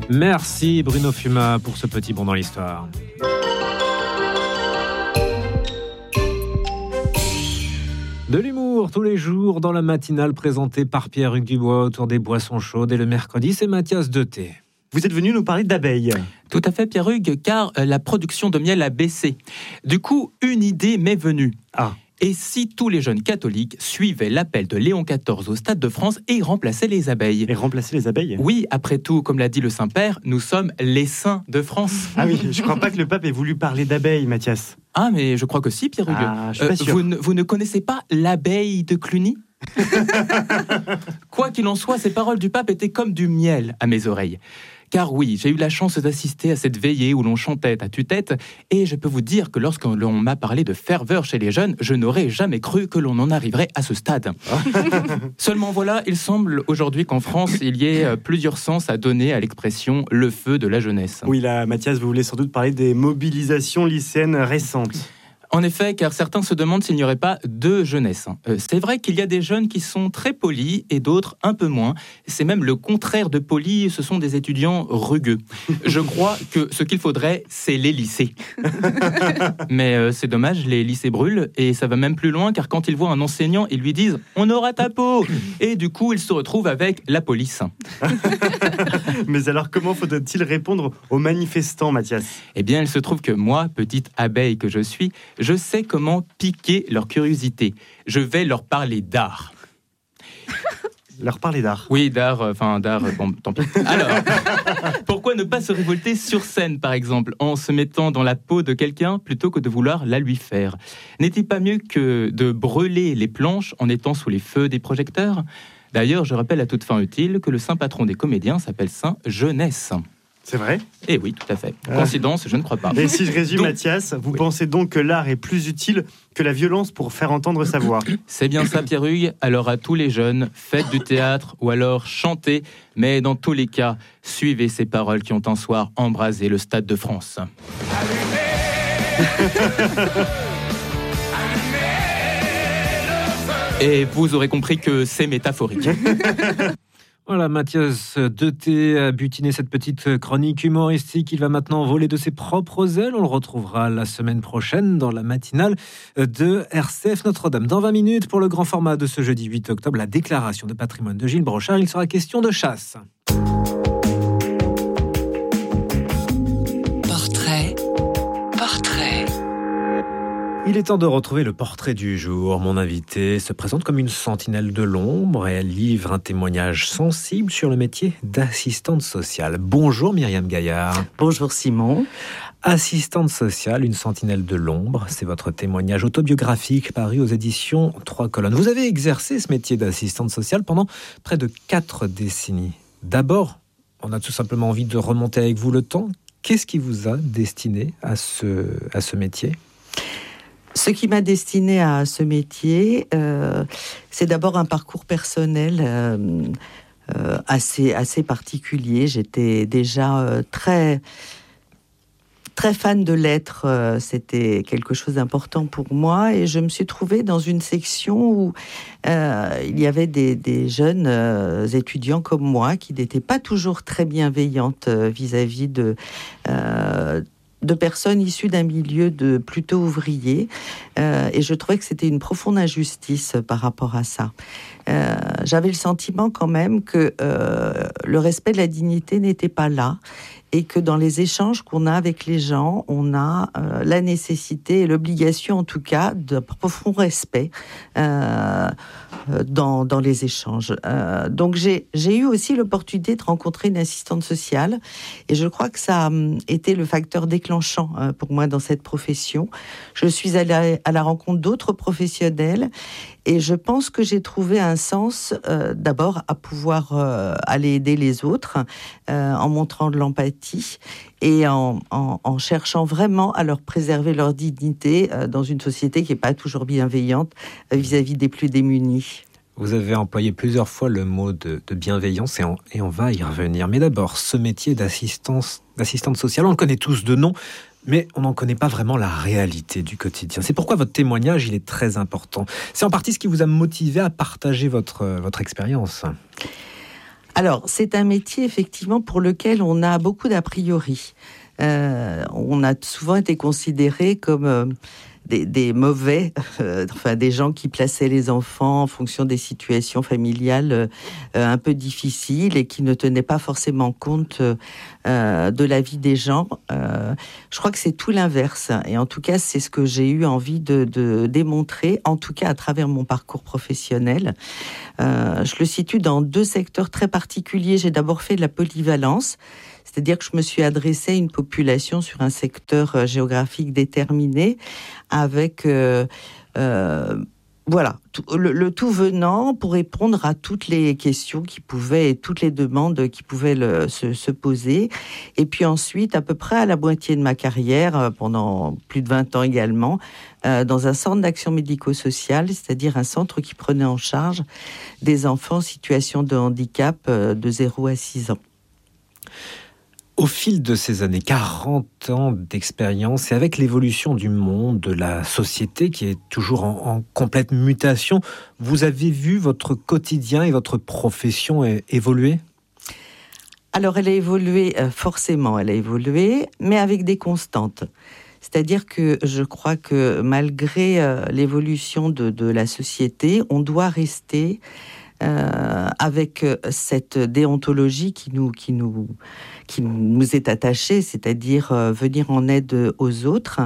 Merci Bruno Fuma pour ce petit bond dans l'histoire. De l'humour tous les jours dans la matinale présentée par Pierre-Hugues Dubois autour des boissons chaudes, et le mercredi c'est Mathias Deté. Vous êtes venu nous parler d'abeilles. Tout à fait, Pierre-Hugues, car la production de miel a baissé. Du coup, une idée m'est venue. Et si tous les jeunes catholiques suivaient l'appel de Léon XIV au Stade de France et remplaçaient les abeilles? Et remplacer les abeilles? Oui, après tout, comme l'a dit le Saint-Père, nous sommes les saints de France. Ah oui, je crois pas que le pape ait voulu parler d'abeilles, Mathias. Ah, mais je crois que si, Pierre-Hugues. Je suis pas sûr. Vous ne connaissez pas l'abeille de Cluny? Quoi qu'il en soit, ces paroles du pape étaient comme du miel à mes oreilles. Car oui, j'ai eu la chance d'assister à cette veillée où l'on chantait à tue-tête, et je peux vous dire que lorsque l'on m'a parlé de ferveur chez les jeunes, je n'aurais jamais cru que l'on en arriverait à ce stade. Seulement voilà, il semble aujourd'hui qu'en France, il y ait plusieurs sens à donner à l'expression « le feu de la jeunesse ». Oui, là, Mathias, vous voulez sans doute parler des mobilisations lycéennes récentes. En effet, car certains se demandent s'il n'y aurait pas deux jeunesses. C'est vrai qu'il y a des jeunes qui sont très polis et d'autres un peu moins. C'est même le contraire de polis, ce sont des étudiants rugueux. Je crois que ce qu'il faudrait, c'est les lycées. Mais c'est dommage, les lycées brûlent et ça va même plus loin, car quand ils voient un enseignant, ils lui disent « on aura ta peau !» et du coup, ils se retrouvent avec la police. Mais alors, comment faudrait-il répondre aux manifestants, Mathias? Eh bien, il se trouve que moi, petite abeille que je suis, je sais comment piquer leur curiosité. Je vais leur parler d'art. Leur parler d'art? Oui, d'art, bon, tant pis. Alors, pourquoi ne pas se révolter sur scène, par exemple, en se mettant dans la peau de quelqu'un plutôt que de vouloir la lui faire? N'est-il pas mieux que de brûler les planches en étant sous les feux des projecteurs? D'ailleurs, je rappelle à toute fin utile que le saint patron des comédiens s'appelle Saint Jeunesse. C'est vrai? Eh oui, tout à fait. Coïncidence, je ne crois pas. Et si je résume, Mathias, vous pensez donc que l'art est plus utile que la violence pour faire entendre sa voix? C'est bien ça, Pierre-Hugues. Alors à tous les jeunes, faites du théâtre ou alors chantez, mais dans tous les cas, suivez ces paroles qui ont un soir embrasé le Stade de France. Et vous aurez compris que c'est métaphorique. Voilà, Mathias Deté a butiné cette petite chronique humoristique. Il va maintenant voler de ses propres ailes. On le retrouvera la semaine prochaine dans la matinale de RCF Notre-Dame. Dans 20 minutes, pour le grand format de ce jeudi 8 octobre, la déclaration de patrimoine de Gilles Brochard. Il sera question de chasse. Portrait. Il est temps de retrouver le portrait du jour. Mon invité se présente comme une sentinelle de l'ombre et elle livre un témoignage sensible sur le métier d'assistante sociale. Bonjour Myriam Gaillard. Bonjour Simon. Assistante sociale, une sentinelle de l'ombre, c'est votre témoignage autobiographique paru aux éditions 3 colonnes. Vous avez exercé ce métier d'assistante sociale pendant près de 4 décennies. D'abord, on a tout simplement envie de remonter avec vous le temps. Qu'est-ce qui vous a destiné à ce métier ? Ce qui m'a destinée à ce métier, c'est d'abord un parcours personnel assez particulier. J'étais déjà très fan de lettres, c'était quelque chose d'important pour moi, et je me suis trouvée dans une section où il y avait des jeunes étudiants comme moi qui n'étaient pas toujours très bienveillantes vis-à-vis de personnes issues d'un milieu plutôt ouvrier, et je trouvais que c'était une profonde injustice par rapport à ça. J'avais le sentiment quand même que le respect de la dignité n'était pas là, et que dans les échanges qu'on a avec les gens, on a la nécessité et l'obligation en tout cas d'un profond respect dans les échanges. Donc j'ai eu aussi l'opportunité de rencontrer une assistante sociale, et je crois que ça a été le facteur déclenchant pour moi dans cette profession. Je suis allée à la rencontre d'autres professionnels, et je pense que j'ai trouvé un sens d'abord à pouvoir aller aider les autres en montrant de l'empathie et en cherchant vraiment à leur préserver leur dignité dans une société qui n'est pas toujours bienveillante vis-à-vis des plus démunis. Vous avez employé plusieurs fois le mot de bienveillance et on va y revenir. Mais d'abord, ce métier d'assistante sociale, on le connaît tous de nom, mais on n'en connaît pas vraiment la réalité du quotidien. C'est pourquoi votre témoignage, il est très important. C'est en partie ce qui vous a motivé à partager votre expérience. Alors, c'est un métier, effectivement, pour lequel on a beaucoup d'a priori. On a souvent été considérés comme des mauvais, enfin des gens qui plaçaient les enfants en fonction des situations familiales un peu difficiles et qui ne tenaient pas forcément compte de la vie des gens. Je crois que c'est tout l'inverse. Et en tout cas, c'est ce que j'ai eu envie de démontrer, en tout cas à travers mon parcours professionnel. Je le situe dans 2 secteurs très particuliers. J'ai d'abord fait de la polyvalence, c'est-à-dire que je me suis adressée à une population sur un secteur géographique déterminé, avec le tout venant pour répondre à toutes les questions qui pouvaient, et toutes les demandes qui pouvaient se poser. Et puis ensuite, à peu près à la moitié de ma carrière, pendant plus de 20 ans également, dans un centre d'action médico-sociale, c'est-à-dire un centre qui prenait en charge des enfants en situation de handicap de 0 à 6 ans. Au fil de ces années, 40 ans d'expérience, et avec l'évolution du monde, de la société qui est toujours en complète mutation, vous avez vu votre quotidien et votre profession évoluer ? Alors, elle a évolué, forcément, elle a évolué, mais avec des constantes. C'est-à-dire que je crois que malgré l'évolution de la société, on doit rester avec cette déontologie qui nous est attachée, c'est-à-dire venir en aide aux autres.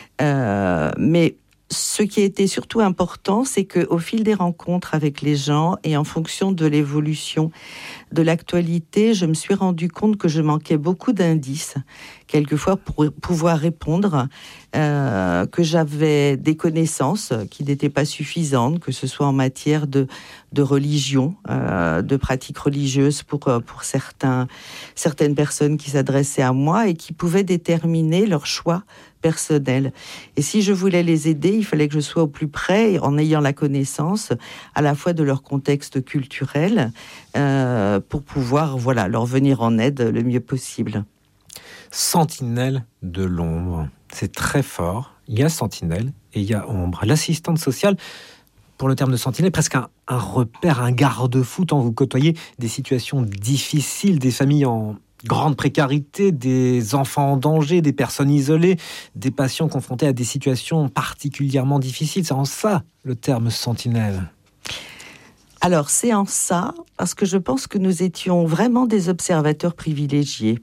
Mais ce qui a été surtout important, c'est qu'au fil des rencontres avec les gens et en fonction de l'évolution de l'actualité, je me suis rendu compte que je manquais beaucoup d'indices, quelquefois pour pouvoir répondre, que j'avais des connaissances qui n'étaient pas suffisantes, que ce soit en matière de religion, de pratiques religieuses pour certaines personnes qui s'adressaient à moi et qui pouvaient déterminer leur choix personnel. Et si je voulais les aider, il fallait que je sois au plus près, en ayant la connaissance à la fois de leur contexte culturel, pour pouvoir leur venir en aide le mieux possible. Sentinelle de l'ombre, c'est très fort. Il y a sentinelle et il y a ombre. L'assistante sociale, pour le terme de sentinelle, presque un repère, un garde-fou, tant vous côtoyez des situations difficiles, des familles en grande précarité, des enfants en danger, des personnes isolées, des patients confrontés à des situations particulièrement difficiles. C'est en ça le terme sentinelle. Alors, c'est en ça, parce que je pense que nous étions vraiment des observateurs privilégiés.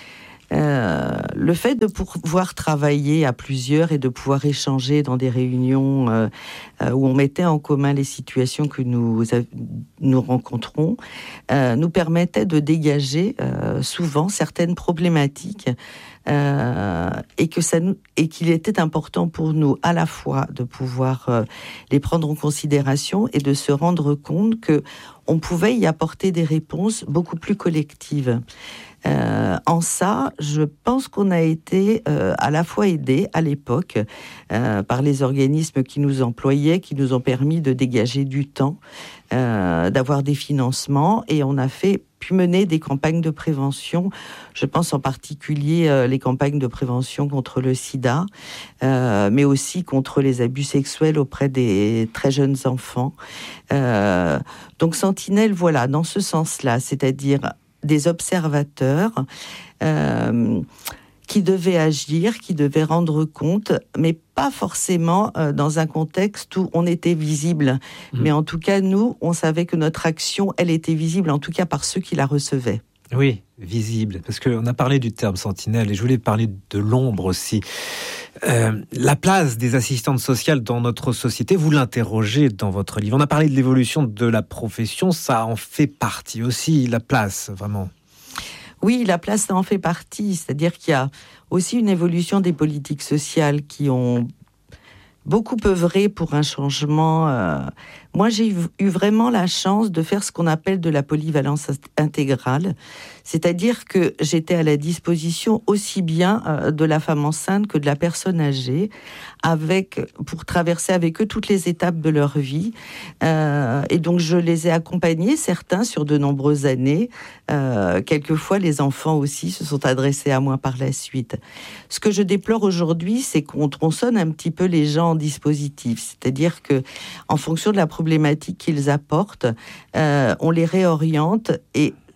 Le fait de pouvoir travailler à plusieurs et de pouvoir échanger dans des réunions où on mettait en commun les situations que nous rencontrons nous permettait de dégager souvent certaines problématiques et qu'il était important pour nous à la fois de pouvoir les prendre en considération et de se rendre compte que on pouvait y apporter des réponses beaucoup plus collectives. En ça, je pense qu'on a été à la fois aidés à l'époque par les organismes qui nous employaient, qui nous ont permis de dégager du temps, d'avoir des financements, et on a pu mener des campagnes de prévention. Je pense en particulier les campagnes de prévention contre le sida, mais aussi contre les abus sexuels auprès des très jeunes enfants. Donc Sentinelle, voilà, dans ce sens-là, c'est-à-dire des observateurs qui devaient agir, qui devaient rendre compte, mais pas forcément dans un contexte où on était visible. Mais en tout cas, nous, on savait que notre action, elle était visible, en tout cas par ceux qui la recevaient. Oui, visible, parce qu'on a parlé du terme sentinelle et je voulais parler de l'ombre aussi. La place des assistantes sociales dans notre société, vous l'interrogez dans votre livre. On a parlé de l'évolution de la profession, ça en fait partie aussi, la place, vraiment. Oui, la place, ça en fait partie. C'est-à-dire qu'il y a aussi une évolution des politiques sociales qui ont beaucoup œuvré pour un changement. Moi, j'ai eu vraiment la chance de faire ce qu'on appelle de la polyvalence intégrale. C'est-à-dire que j'étais à la disposition aussi bien de la femme enceinte que de la personne âgée, pour traverser avec eux toutes les étapes de leur vie. Et donc, je les ai accompagnés, certains, sur de nombreuses années. Quelquefois, les enfants aussi se sont adressés à moi par la suite. Ce que je déplore aujourd'hui, c'est qu'on tronçonne un petit peu les gens en dispositif. C'est-à-dire que, en fonction de la problématique qu'ils apportent, on les réoriente, et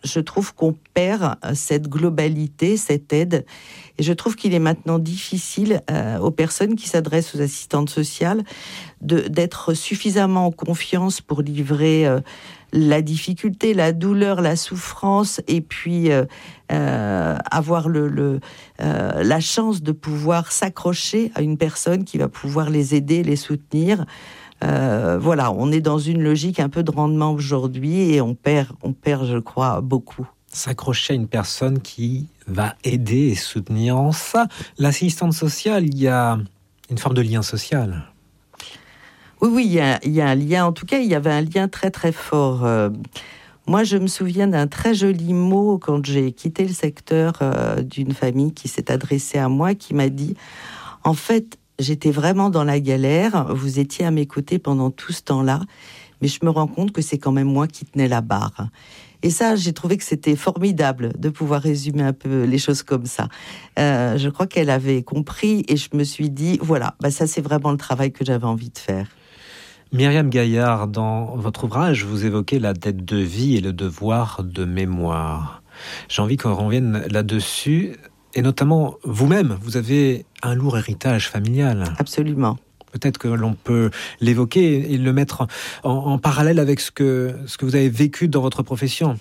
je trouve qu'on perd cette globalité, cette aide. Et je trouve qu'il est maintenant difficile aux personnes qui s'adressent aux assistantes sociales d'être suffisamment en confiance pour livrer la difficulté, la douleur, la souffrance, et puis avoir la chance de pouvoir s'accrocher à une personne qui va pouvoir les aider, les soutenir. Voilà, on est dans une logique un peu de rendement aujourd'hui et on perd, je crois, beaucoup. S'accrocher à une personne qui va aider et soutenir. En ça, l'assistante sociale, il y a une forme de lien social. Oui, il y a un lien. En tout cas, il y avait un lien très, très fort. Moi, je me souviens d'un très joli mot quand j'ai quitté le secteur d'une famille qui s'est adressée à moi, qui m'a dit, en fait, j'étais vraiment dans la galère, vous étiez à mes côtés pendant tout ce temps-là, mais je me rends compte que c'est quand même moi qui tenais la barre. Et ça, j'ai trouvé que c'était formidable de pouvoir résumer un peu les choses comme ça. Je crois qu'elle avait compris et je me suis dit, voilà, ça c'est vraiment le travail que j'avais envie de faire. Myriam Gaillard, dans votre ouvrage, vous évoquez la dette de vie et le devoir de mémoire. J'ai envie qu'on revienne là-dessus, et notamment vous-même, vous avez un lourd héritage familial. Absolument. Peut-être que l'on peut l'évoquer et le mettre en parallèle avec ce que vous avez vécu dans votre profession.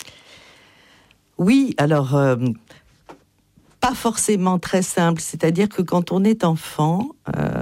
Oui, alors, pas forcément très simple. C'est-à-dire que quand on est enfant,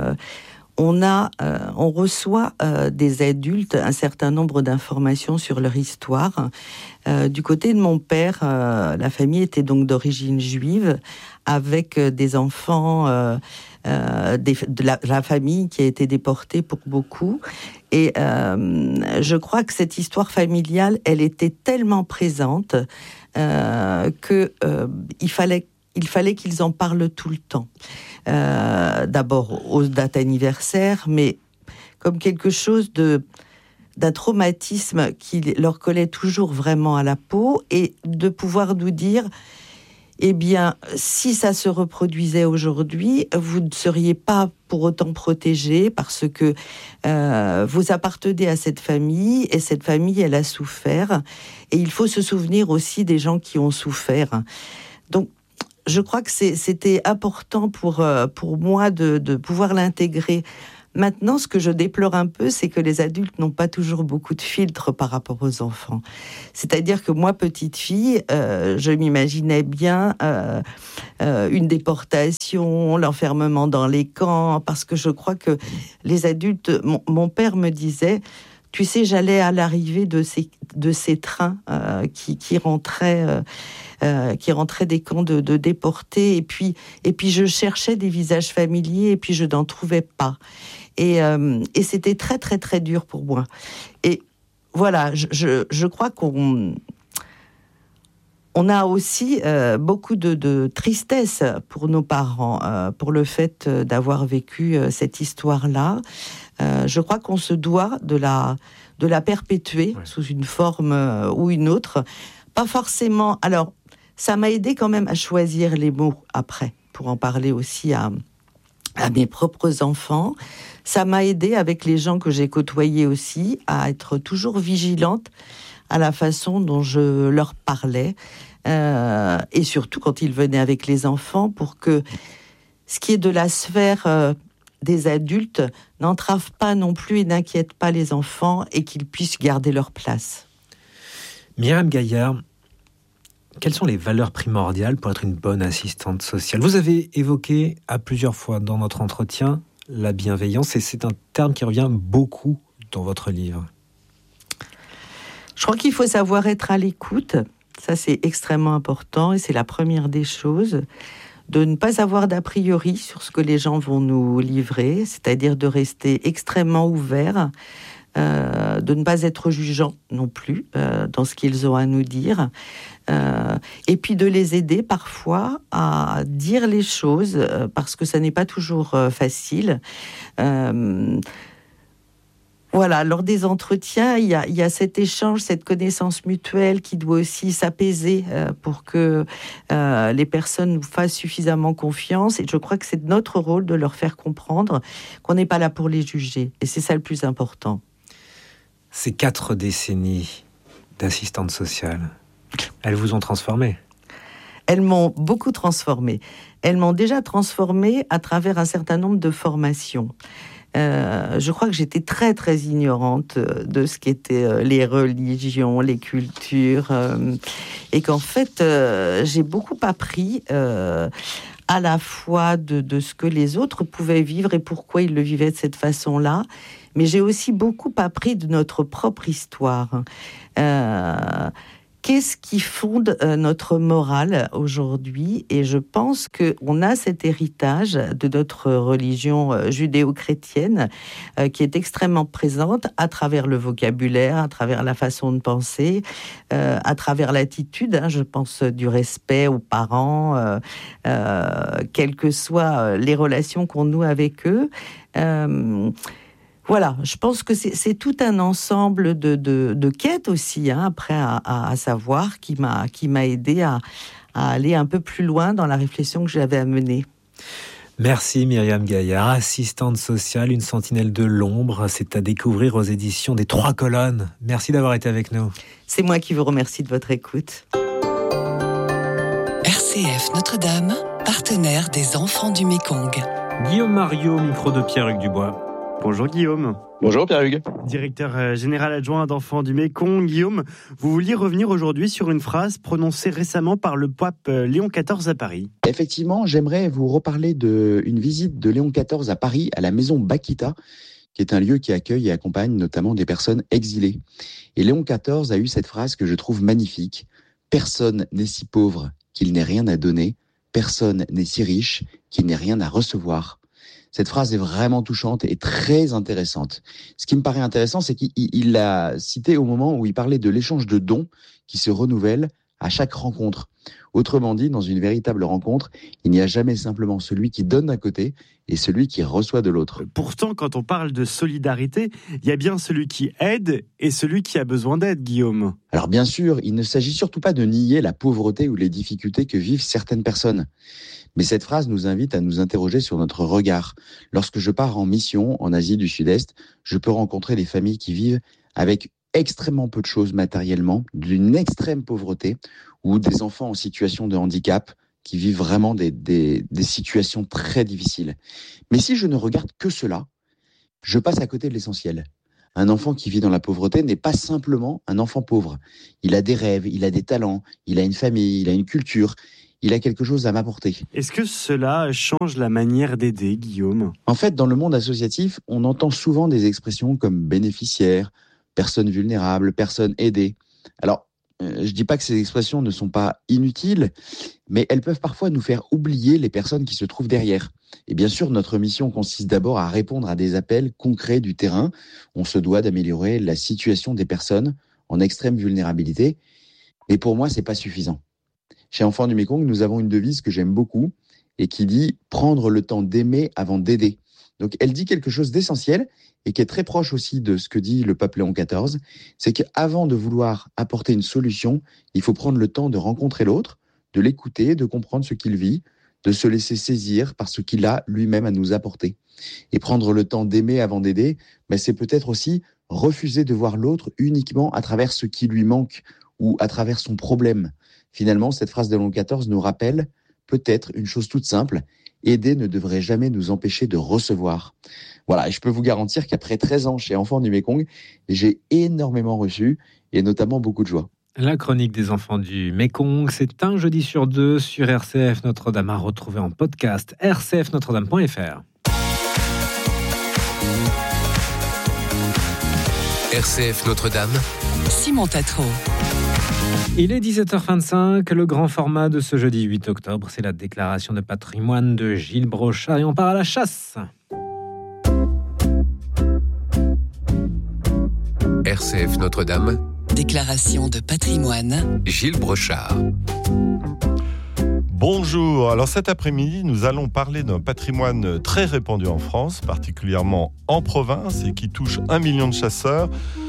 on reçoit des adultes un certain nombre d'informations sur leur histoire. Du côté de mon père, la famille était donc d'origine juive, avec des enfants de la famille qui a été déportée pour beaucoup. Et je crois que cette histoire familiale, elle était tellement présente que il fallait qu'ils en parlent tout le temps. D'abord aux dates anniversaires, mais comme quelque chose d'un traumatisme qui leur collait toujours vraiment à la peau, et de pouvoir nous dire, eh bien, si ça se reproduisait aujourd'hui, vous ne seriez pas pour autant protégés parce que vous appartenez à cette famille et cette famille, elle a souffert. Et il faut se souvenir aussi des gens qui ont souffert. Donc, je crois que c'était important pour moi de pouvoir l'intégrer. Maintenant, ce que je déplore un peu, c'est que les adultes n'ont pas toujours beaucoup de filtres par rapport aux enfants. C'est-à-dire que moi, petite fille, je m'imaginais bien une déportation, l'enfermement dans les camps, parce que je crois que les adultes... Mon père me disait... Tu sais, j'allais à l'arrivée de ces trains qui rentraient des camps de déportés, et puis je cherchais des visages familiers, et puis je n'en trouvais pas. Et c'était très, très, très dur pour moi. Et voilà, je crois qu'on a aussi beaucoup de tristesse pour nos parents, pour le fait d'avoir vécu cette histoire-là. Je crois qu'on se doit de la perpétuer sous une forme ou une autre. Pas forcément... Alors, ça m'a aidé quand même à choisir les mots après, pour en parler aussi à mes propres enfants. Ça m'a aidé avec les gens que j'ai côtoyés aussi à être toujours vigilante à la façon dont je leur parlais. Et surtout quand ils venaient avec les enfants, pour que ce qui est de la sphère... des adultes n'entravent pas non plus et n'inquiètent pas les enfants et qu'ils puissent garder leur place. Myriam Gaillard, quelles sont les valeurs primordiales pour être une bonne assistante sociale ? Vous avez évoqué à plusieurs fois dans notre entretien la bienveillance, et c'est un terme qui revient beaucoup dans votre livre. Je crois qu'il faut savoir être à l'écoute. Ça, c'est extrêmement important et c'est la première des choses. De ne pas avoir d'a priori sur ce que les gens vont nous livrer, c'est-à-dire de rester extrêmement ouvert, de ne pas être jugeant non plus dans ce qu'ils ont à nous dire, et puis de les aider parfois à dire les choses, parce que ça n'est pas toujours facile. Voilà, lors des entretiens, il y a cet échange, cette connaissance mutuelle qui doit aussi s'apaiser pour que les personnes nous fassent suffisamment confiance. Et je crois que c'est notre rôle de leur faire comprendre qu'on n'est pas là pour les juger. Et c'est ça le plus important. Ces 4 décennies d'assistante sociale, Elles vous ont transformé. Elles m'ont beaucoup transformée. Elles m'ont déjà transformée à travers un certain nombre de formations. Je crois que j'étais très, très ignorante de ce qu'étaient les religions, les cultures, et qu'en fait, j'ai beaucoup appris à la fois de ce que les autres pouvaient vivre et pourquoi ils le vivaient de cette façon-là, mais j'ai aussi beaucoup appris de notre propre histoire. Qu'est-ce qui fonde notre morale aujourd'hui ? Et je pense qu'on a cet héritage de notre religion judéo-chrétienne qui est extrêmement présente à travers le vocabulaire, à travers la façon de penser, à travers l'attitude, je pense du respect aux parents, quelles que soient les relations qu'on noue avec eux. Voilà, je pense que c'est tout un ensemble de quêtes aussi, après à savoir, qui m'a aidé à aller un peu plus loin dans la réflexion que j'avais à mener. Merci Myriam Gaillard, assistante sociale, une sentinelle de l'ombre. C'est à découvrir aux éditions des 3 colonnes. Merci d'avoir été avec nous. C'est moi qui vous remercie de votre écoute. RCF Notre-Dame, partenaire des enfants du Mékong. Guillaume Mariot, micro de Pierre-Hugues Dubois. Bonjour Guillaume. Bonjour Pierre-Hugues. Directeur général adjoint d'Enfants du Mékong. Guillaume, vous vouliez revenir aujourd'hui sur une phrase prononcée récemment par le pape Léon XIV à Paris. Effectivement, j'aimerais vous reparler d'une visite de Léon XIV à Paris, à la maison Bakita, qui est un lieu qui accueille et accompagne notamment des personnes exilées. Et Léon XIV a eu cette phrase que je trouve magnifique. « Personne n'est si pauvre qu'il n'ait rien à donner, personne n'est si riche qu'il n'ait rien à recevoir. » Cette phrase est vraiment touchante et très intéressante. Ce qui me paraît intéressant, c'est qu'il l'a cité au moment où il parlait de l'échange de dons qui se renouvellent à chaque rencontre. Autrement dit, dans une véritable rencontre, il n'y a jamais simplement celui qui donne d'un côté et celui qui reçoit de l'autre. Pourtant, quand on parle de solidarité, il y a bien celui qui aide et celui qui a besoin d'aide, Guillaume. Alors bien sûr, il ne s'agit surtout pas de nier la pauvreté ou les difficultés que vivent certaines personnes. Mais cette phrase nous invite à nous interroger sur notre regard. Lorsque je pars en mission en Asie du Sud-Est, je peux rencontrer des familles qui vivent avec extrêmement peu de choses matériellement, d'une extrême pauvreté, ou des enfants en situation de handicap qui vivent vraiment des situations très difficiles. Mais si je ne regarde que cela, je passe à côté de l'essentiel. Un enfant qui vit dans la pauvreté n'est pas simplement un enfant pauvre. Il a des rêves, il a des talents, il a une famille, il a une culture. Il a quelque chose à m'apporter. Est-ce que cela change la manière d'aider, Guillaume ? En fait, dans le monde associatif, on entend souvent des expressions comme bénéficiaire, personne vulnérable, personne aidée. Alors, je dis pas que ces expressions ne sont pas inutiles, mais elles peuvent parfois nous faire oublier les personnes qui se trouvent derrière. Et bien sûr, notre mission consiste d'abord à répondre à des appels concrets du terrain. On se doit d'améliorer la situation des personnes en extrême vulnérabilité. Et pour moi, c'est pas suffisant. Chez Enfants du Mékong, nous avons une devise que j'aime beaucoup et qui dit « prendre le temps d'aimer avant d'aider ». Donc, elle dit quelque chose d'essentiel et qui est très proche aussi de ce que dit le pape Léon XIV, c'est qu'avant de vouloir apporter une solution, il faut prendre le temps de rencontrer l'autre, de l'écouter, de comprendre ce qu'il vit, de se laisser saisir par ce qu'il a lui-même à nous apporter. Et prendre le temps d'aimer avant d'aider, c'est peut-être aussi refuser de voir l'autre uniquement à travers ce qui lui manque ou à travers son problème. Finalement, cette phrase de Léon XIV nous rappelle peut-être une chose toute simple, aider ne devrait jamais nous empêcher de recevoir. Voilà, et je peux vous garantir qu'après 13 ans chez Enfants du Mékong, j'ai énormément reçu, et notamment beaucoup de joie. La chronique des enfants du Mékong, c'est un jeudi sur 2 sur RCF Notre-Dame, à retrouver en podcast rcfnotredame.fr. RCF Notre-Dame, Simon Tatro. Il est 17h25, le grand format de ce jeudi 8 octobre, c'est la déclaration de patrimoine de Gilles Brochard et on part à la chasse. RCF Notre-Dame, déclaration de patrimoine, Gilles Brochard. Bonjour, alors cet après-midi, nous allons parler d'un patrimoine très répandu en France, particulièrement en province et qui touche 1 million de chasseurs.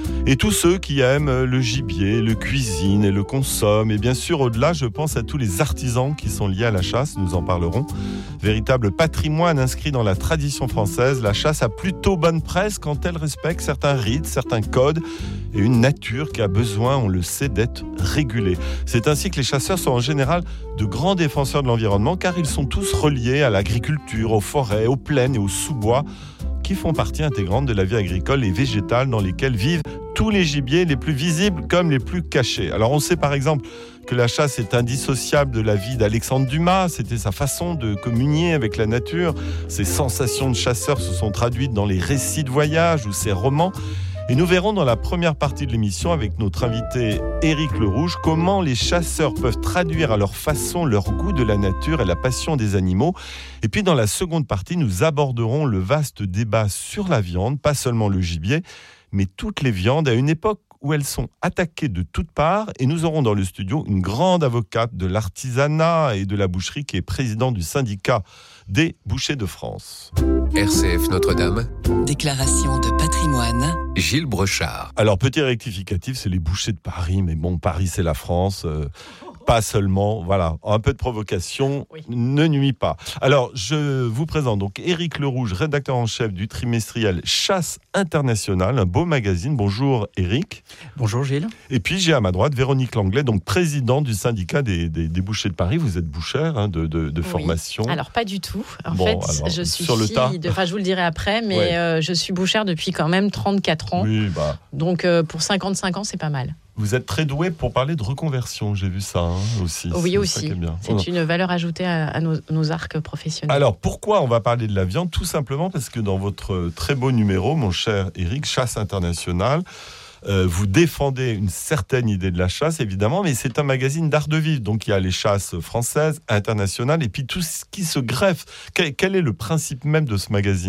Et tous ceux qui aiment le gibier, le cuisinent et le consomment. Et bien sûr, au-delà, je pense à tous les artisans qui sont liés à la chasse, nous en parlerons. Véritable patrimoine inscrit dans la tradition française, la chasse a plutôt bonne presse quand elle respecte certains rites, certains codes et une nature qui a besoin, on le sait, d'être régulée. C'est ainsi que les chasseurs sont en général de grands défenseurs de l'environnement car ils sont tous reliés à l'agriculture, aux forêts, aux plaines et aux sous-bois qui font partie intégrante de la vie agricole et végétale dans lesquelles vivent tous les gibiers, les plus visibles comme les plus cachés. Alors on sait par exemple que la chasse est indissociable de la vie d'Alexandre Dumas, c'était sa façon de communier avec la nature. Ses sensations de chasseur se sont traduites dans les récits de voyage ou ses romans. Et nous verrons dans la première partie de l'émission avec notre invité Éric Le Rouge comment les chasseurs peuvent traduire à leur façon leur goût de la nature et la passion des animaux. Et puis dans la seconde partie, nous aborderons le vaste débat sur la viande, pas seulement le gibier, mais toutes les viandes à une époque où elles sont attaquées de toutes parts. Et nous aurons dans le studio une grande avocate de l'artisanat et de la boucherie qui est présidente du syndicat des bouchers de France. RCF Notre-Dame. Déclaration de patrimoine. Gilles Brochard. Alors, petit rectificatif, c'est les bouchers de Paris, mais bon, Paris c'est la France, pas seulement, voilà, un peu de provocation ne nuit pas. Alors, je vous présente donc Éric Le Rouge, rédacteur en chef du trimestriel Chasse Internationale, un beau magazine. Bonjour Éric. Bonjour Gilles. Et puis j'ai à ma droite Véronique Langlais, donc présidente du syndicat des bouchers de Paris. Vous êtes bouchère de formation. Alors pas du tout. En fait, je suis sur le tas. je vous le dirai après, mais je suis bouchère depuis quand même 34 ans. Oui, Donc pour 55 ans, c'est pas mal. Vous êtes très doué pour parler de reconversion, j'ai vu ça aussi. Oui, aussi. Bien. C'est une valeur ajoutée à nos arcs professionnels. Alors, pourquoi on va parler de la viande ? Tout simplement parce que dans votre très beau numéro, mon cher Éric, Chasse Internationale, vous défendez une certaine idée de la chasse, évidemment, mais c'est un magazine d'art de vivre. Donc, il y a les chasses françaises, internationales, et puis tout ce qui se greffe. Quel est le principe même de ce magazine ?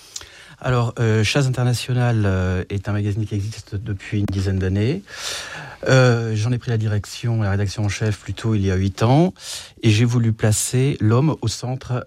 Alors, Chasse Internationale est un magazine qui existe depuis une dizaine d'années. J'en ai pris la rédaction en chef plutôt il y a 8 ans, et j'ai voulu placer l'homme au centre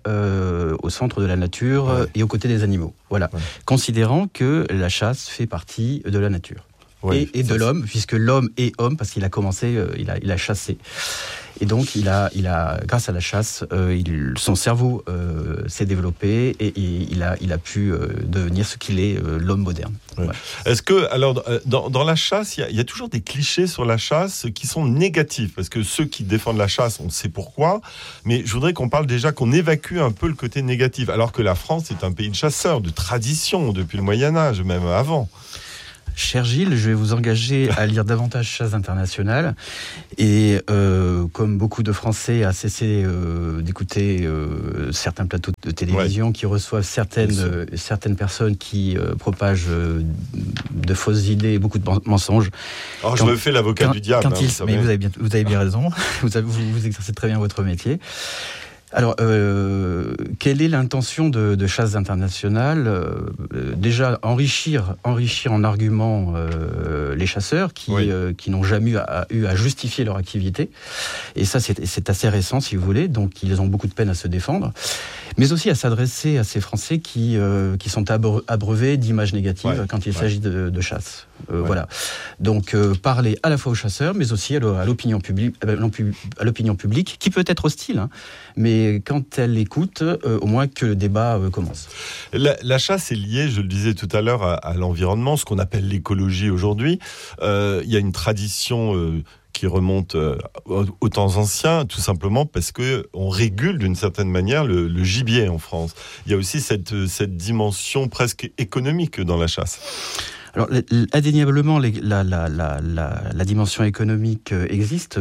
de la nature et aux côtés des animaux. Voilà, considérant que la chasse fait partie de la nature et de l'homme, puisque l'homme est homme parce qu'il a commencé, il a chassé. Et donc, il a, grâce à la chasse, son cerveau s'est développé et il a pu devenir ce qu'il est, l'homme moderne. Ouais. Voilà. Est-ce que, alors, dans la chasse, il y a toujours des clichés sur la chasse qui sont négatifs, parce que ceux qui défendent la chasse, on sait pourquoi, mais je voudrais qu'on parle déjà, qu'on évacue un peu le côté négatif, alors que la France est un pays de chasseurs, de tradition, depuis le Moyen-Âge, même avant. Cher Gilles, je vais vous engager à lire davantage Chasse Internationale et comme beaucoup de Français, à cesser d'écouter certains plateaux de télévision qui reçoivent certaines personnes qui propagent de fausses idées et beaucoup de mensonges. Alors je me fais l'avocat du diable. Mais vous avez bien raison, vous exercez très bien votre métier. Alors, quelle est l'intention de Chasse Internationale ? Déjà, enrichir en arguments les chasseurs qui n'ont jamais eu à justifier leur activité. Et ça, c'est assez récent, si vous voulez. Donc, ils ont beaucoup de peine à se défendre. Mais aussi à s'adresser à ces Français qui sont abreuvés d'images négatives quand il s'agit de chasse. Voilà. Donc, parler à la fois aux chasseurs, mais aussi à l'opinion publique, qui peut être hostile, hein, mais quand elle écoute, au moins que le débat commence. La chasse est liée, je le disais tout à l'heure, à l'environnement, ce qu'on appelle l'écologie aujourd'hui. Il y a une tradition qui remonte aux temps anciens, tout simplement parce qu'on régule d'une certaine manière le gibier en France. Il y a aussi cette dimension presque économique dans la chasse. Alors, indéniablement, la dimension économique existe.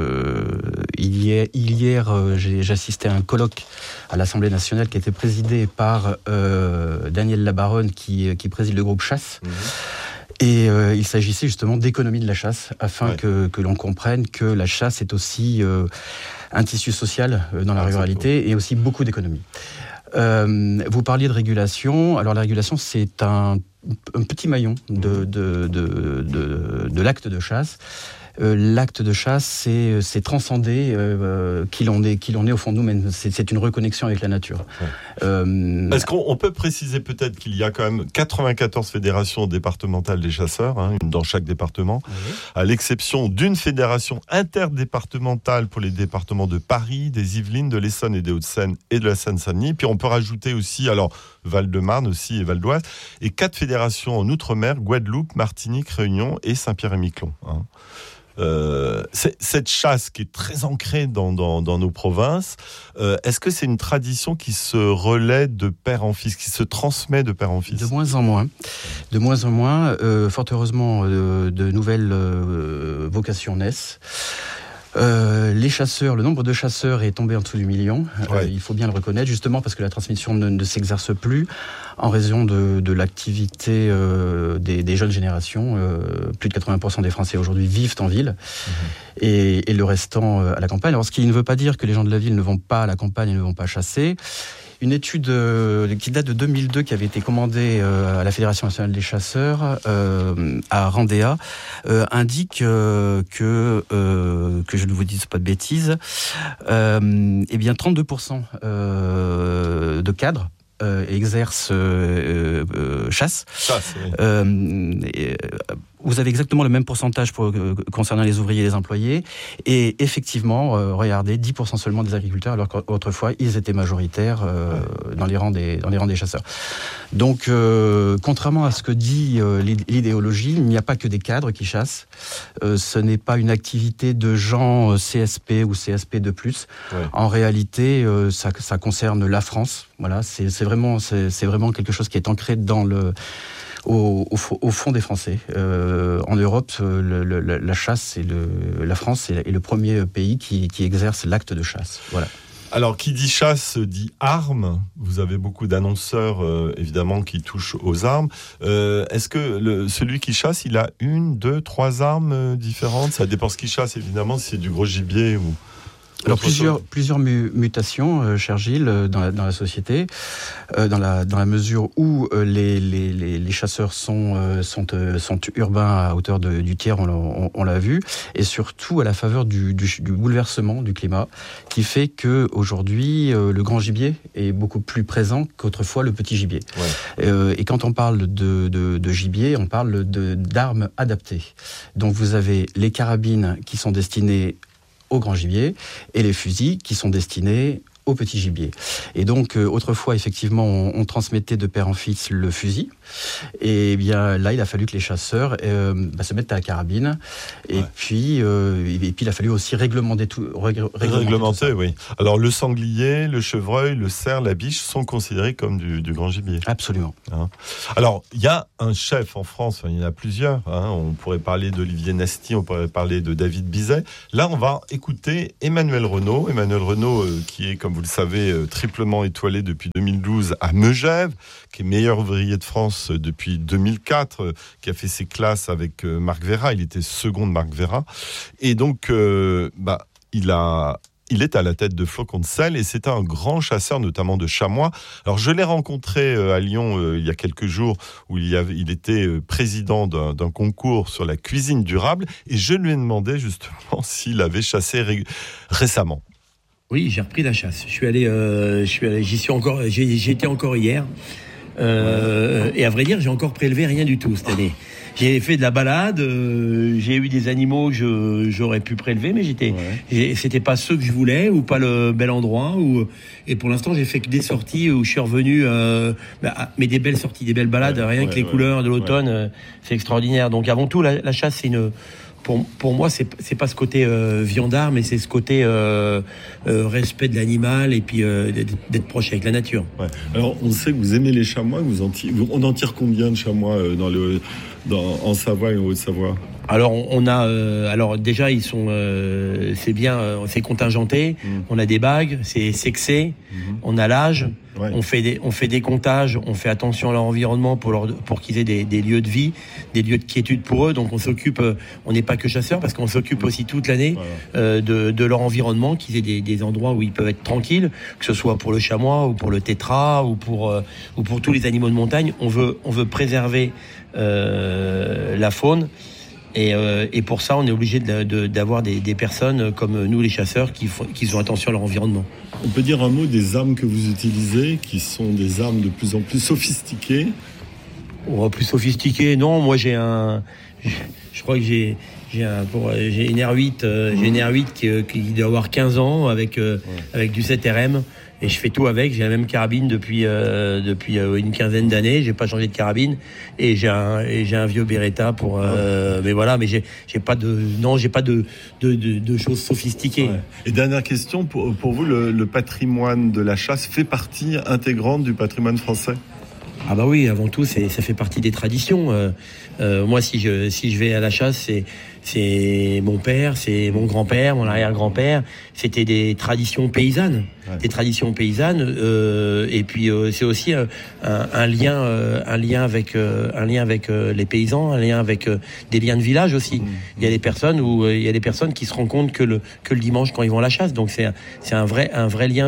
Hier, j'ai assisté à un colloque à l'Assemblée nationale qui a été présidé par Daniel Labaronne, qui préside le groupe Chasse. Et il s'agissait justement d'économie de la chasse, afin que l'on comprenne que la chasse est aussi un tissu social dans la ruralité et aussi beaucoup d'économie. Vous parliez de régulation. Alors la régulation, c'est un petit maillon de l'acte de chasse. l'acte de chasse, c'est transcender qui l'on est au fond de nous-mêmes. C'est une reconnexion avec la nature. Est-ce qu'on peut préciser peut-être qu'il y a quand même 94 fédérations départementales des chasseurs, une dans chaque département, à l'exception d'une fédération interdépartementale pour les départements de Paris, des Yvelines, de l'Essonne et des Hauts-de-Seine et de la Seine-Saint-Denis. Puis on peut rajouter aussi, Val-de-Marne aussi et Val-d'Oise, et 4 fédérations en Outre-mer, Guadeloupe, Martinique, Réunion et Saint-Pierre-et-Miquelon. Cette chasse qui est très ancrée dans nos provinces, est-ce que c'est une tradition qui se relaie de père en fils, qui se transmet de père en fils ? De moins en moins. Fort heureusement, de nouvelles vocations naissent. Le nombre de chasseurs est tombé en dessous du million. Il faut bien le reconnaître, justement parce que la transmission ne s'exerce plus en raison de l'activité des jeunes générations. Plus de 80% des Français aujourd'hui vivent en ville et le restant à la campagne. Alors, ce qui ne veut pas dire que les gens de la ville ne vont pas à la campagne et ne vont pas chasser. Une étude qui date de 2002, qui avait été commandée à la Fédération nationale des chasseurs à Randéa, indique que je ne vous dise pas de bêtises, 32% de cadres exercent chasse. Vous avez exactement le même pourcentage concernant les ouvriers et les employés. Et effectivement, regardez, 10% seulement des agriculteurs, alors qu'autrefois, ils étaient majoritaires dans les rangs des chasseurs. Donc, contrairement à ce que dit l'idéologie, il n'y a pas que des cadres qui chassent. Ce n'est pas une activité de gens CSP ou CSP2+. En réalité, ça concerne la France. Voilà, c'est vraiment quelque chose qui est ancré dans au fond des Français. En Europe, la chasse, la France est le premier pays qui exerce l'acte de chasse. Voilà. Alors, qui dit chasse dit armes. Vous avez beaucoup d'annonceurs, évidemment, qui touchent aux armes. Est-ce que celui qui chasse, il a 1, 2, 3 armes différentes ? Ça dépend ce qu'il chasse, évidemment, si c'est du gros gibier ou... Alors plusieurs mutations, cher Gilles, dans la société, dans la mesure où les chasseurs sont urbains à hauteur du tiers, on l'a vu, et surtout à la faveur du bouleversement du climat, qui fait que aujourd'hui le grand gibier est beaucoup plus présent qu'autrefois le petit gibier. Et quand on parle de gibier, on parle d'armes adaptées. Donc vous avez les carabines qui sont destinées au grand gibier et les fusils qui sont destinés au petit gibier. Et donc, autrefois, effectivement, on transmettait de père en fils le fusil. Et bien là, il a fallu que les chasseurs se mettent à la carabine. Et puis, il a fallu aussi réglementer tout. Réglementer, oui. Alors, le sanglier, le chevreuil, le cerf, la biche sont considérés comme du grand gibier. Absolument. Alors, il y a un chef en France, il y en a plusieurs. On pourrait parler d'Olivier Nasty, on pourrait parler de David Bizet. Là, on va écouter Emmanuel Renaud. Emmanuel Renaud, qui est, comme vous le savez, triplement étoilé depuis 2012 à Megève, qui est meilleur ouvrier de France depuis 2004, qui a fait ses classes avec Marc Vera. Il était second de Marc Vera. Et donc, il est à la tête de Flocon de Sel et c'est un grand chasseur, notamment de chamois. Alors, je l'ai rencontré à Lyon il y a quelques jours, où il était président d'un concours sur la cuisine durable et je lui ai demandé justement s'il avait chassé récemment. Oui, j'ai repris la chasse. J'y étais encore hier. Et à vrai dire, j'ai encore prélevé rien du tout cette année. J'ai fait de la balade, j'ai eu des animaux que j'aurais pu prélever, mais c'était pas ceux que je voulais ou pas le bel endroit. Et pour l'instant, j'ai fait que des sorties où je suis revenu, mais des belles sorties, des belles balades, rien que les couleurs de l'automne, c'est extraordinaire. Donc avant tout, la chasse, c'est une... Pour moi, c'est pas ce côté viandard, mais c'est ce côté respect de l'animal et puis d'être proche avec la nature. Alors, on sait que vous aimez les chamois. On en tire combien de chamois en Savoie et en Haute-Savoie ? Alors on a, déjà ils sont, c'est bien, c'est contingenté. On a des bagues, c'est sexé. On a l'âge. On fait des comptages. On fait attention à leur environnement pour qu'ils aient des lieux de vie, des lieux de quiétude pour eux. Donc on s'occupe. On n'est pas que chasseurs parce qu'on s'occupe aussi toute l'année de leur environnement, qu'ils aient des endroits où ils peuvent être tranquilles, que ce soit pour le chamois ou pour le tétras ou pour tous les animaux de montagne. On veut préserver la faune. Et pour ça, on est obligé d'avoir des personnes comme nous, les chasseurs, qui ont attention à leur environnement. On peut dire un mot des armes que vous utilisez, qui sont des armes de plus en plus sophistiquées. Plus sophistiquées, non. Moi, je crois que j'ai une R8, j'ai une R8 qui doit avoir 15 ans avec du 7RM. Et je fais tout avec. J'ai la même carabine depuis une quinzaine d'années. J'ai pas changé de carabine. Et j'ai un vieux Beretta pour. Mais voilà. Mais j'ai pas de choses sophistiquées. Ouais. Et dernière question pour vous, le patrimoine de la chasse fait partie intégrante du patrimoine français? Ah bah oui, avant tout, ça fait partie des traditions. Moi, si je vais à la chasse, c'est mon père, c'est mon grand-père, mon arrière-grand-père. C'était des traditions paysannes, des traditions paysannes. Et puis c'est aussi un lien avec les paysans, un lien avec des liens de village aussi. Il y a des personnes qui se rendent compte que le dimanche quand ils vont à la chasse. Donc c'est un vrai lien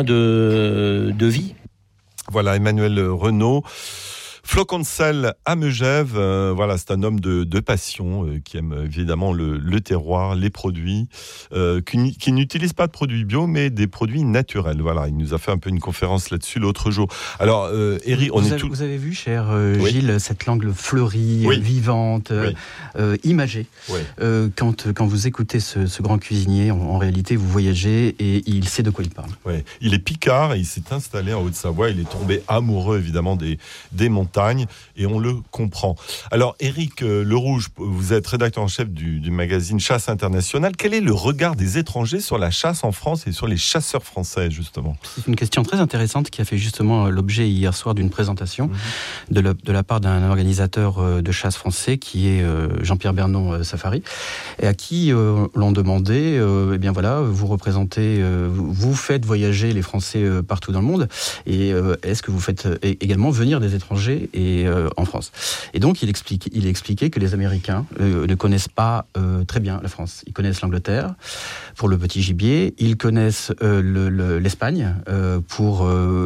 de vie. Voilà, Emmanuel Renaud. Flocon de sel à Megève, voilà, c'est un homme de passion qui aime évidemment le terroir, les produits, qui n'utilise pas de produits bio, mais des produits naturels. Voilà, il nous a fait un peu une conférence là-dessus l'autre jour. Alors, Eric, vous avez vu, cher Gilles, cette langue fleurie, vivante, imagée. Oui. Quand vous écoutez ce grand cuisinier, en réalité, vous voyagez et il sait de quoi il parle. Oui. Il est picard et il s'est installé en Haute-Savoie. Il est tombé amoureux, évidemment, des montagnes. Et on le comprend. Alors, Éric Lerouge, vous êtes rédacteur en chef du magazine Chasse Internationale. Quel est le regard des étrangers sur la chasse en France et sur les chasseurs français, justement? C'est une question très intéressante qui a fait justement l'objet hier soir d'une présentation de la part d'un organisateur de chasse français qui est Jean-Pierre Bernon Safari, et à qui l'on demandait, eh bien voilà, vous représentez, vous faites voyager les Français partout dans le monde, et est-ce que vous faites également venir des étrangers en France? Et donc il expliquait que les Américains ne connaissent pas très bien la France. Ils connaissent l'Angleterre pour le petit gibier, ils connaissent l'Espagne pour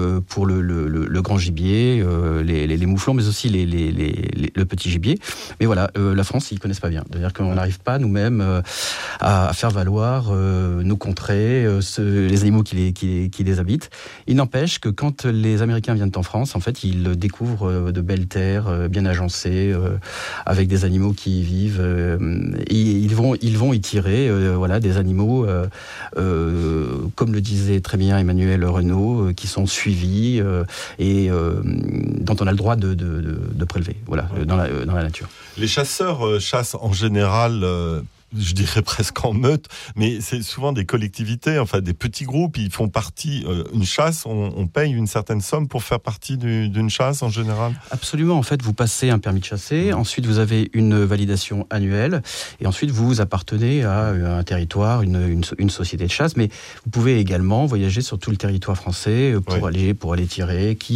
le grand gibier, les mouflons, mais aussi le petit gibier. Mais voilà, la France, ils connaissent pas bien. C'est-à-dire qu'on n'arrive pas nous-mêmes à faire valoir nos contrées, les animaux qui les habitent. Il n'empêche que quand les Américains viennent en France, en fait, ils découvrent de belles terres bien agencées, avec des animaux qui y vivent. Ils vont y tirer des animaux, comme le disait très bien Emmanuel Renaud, qui sont suivis et dont on a le droit de prélever dans la nature. Les chasseurs chassent en général... je dirais presque en meute, mais c'est souvent des collectivités, enfin des petits groupes, ils font partie, une chasse, on paye une certaine somme pour faire partie d'une chasse en général? Absolument, en fait vous passez un permis de chasser, ensuite vous avez une validation annuelle, et ensuite vous appartenez à un territoire, une société de chasse, mais vous pouvez également voyager sur tout le territoire français pour aller tirer,